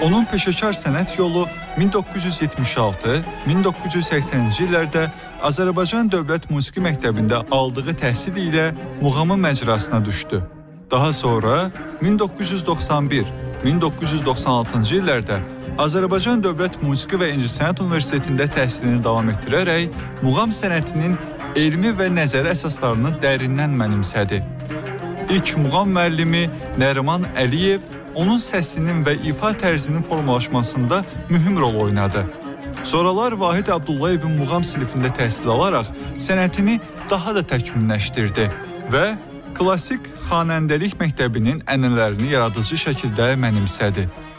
Onun peşəkar sənət yolu 1976-1980-ci illərdə Azərbaycan Dövlət Musiqi Məktəbində aldığı təhsil ilə muğamın məcrasına düşdü. Daha sonra 1991-1996-cı illərdə Azərbaycan Dövlət Musiqi və İncəsənət Universitetində təhsilini davam etdirərək muğam sənətinin elmi və nəzəri əsaslarını dərindən mənimsədi. İlk muğam müəllimi Nəriman Əliyev onun səsinin və ifa tərzinin formalaşmasında mühüm rol oynadı. Sonralar Vahid Abdullayevin muğam sinifində təhsil alaraq sənətini daha da təkmilləşdirdi və klassik xanəndəlik məktəbinin ənənələrini yaradıcı şəkildə mənimsədi.